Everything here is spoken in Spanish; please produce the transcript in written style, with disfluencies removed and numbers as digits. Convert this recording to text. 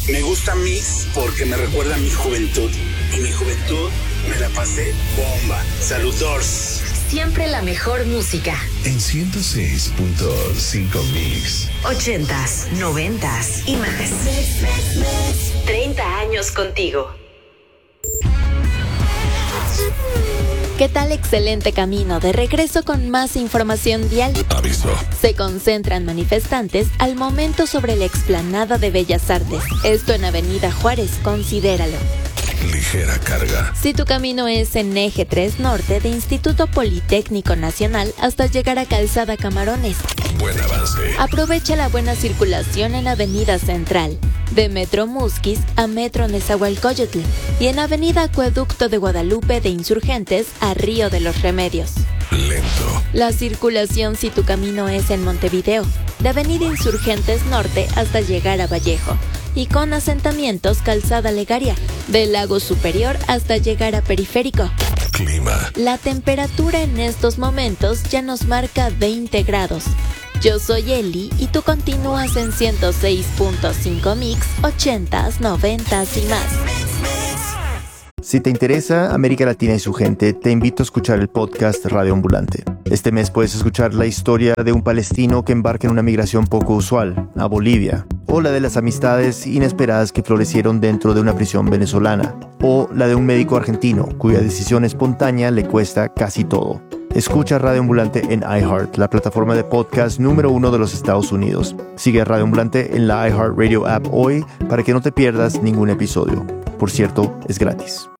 Me gusta Mix porque me recuerda a mi juventud. Y mi juventud me la pasé bomba. Saludos. Siempre la mejor música. En 106.5 Mix. 80s, 90s y más. 30 años contigo. ¿Qué tal? Excelente camino. De regreso con más información vial. Aviso. Se concentran manifestantes al momento sobre la explanada de Bellas Artes. Esto en Avenida Juárez, considéralo. Ligera carga. Si tu camino es en Eje 3 Norte de Instituto Politécnico Nacional hasta llegar a Calzada Camarones. Buen avance. Aprovecha la buena circulación en Avenida Central, de Metro Musquis a Metro Nezahualcóyotl y en Avenida Acueducto de Guadalupe de Insurgentes a Río de los Remedios. Lento. La circulación si tu camino es en Montevideo, de Avenida Insurgentes Norte hasta llegar a Vallejo y con asentamientos Calzada Legaria, del Lago Superior hasta llegar a Periférico. Clima. La temperatura en estos momentos ya nos marca 20 grados. Yo soy Eli y tú continúas en 106.5 Mix, 80s, 90s y más. Si te interesa América Latina y su gente, te invito a escuchar el podcast Radio Ambulante. Este mes puedes escuchar la historia de un palestino que embarca en una migración poco usual, a Bolivia, o la de las amistades inesperadas que florecieron dentro de una prisión venezolana, o la de un médico argentino cuya decisión espontánea le cuesta casi todo. Escucha Radio Ambulante en iHeart, la plataforma de podcast número 1 de los Estados Unidos. Sigue a Radio Ambulante en la iHeart Radio app hoy para que no te pierdas ningún episodio. Por cierto, es gratis.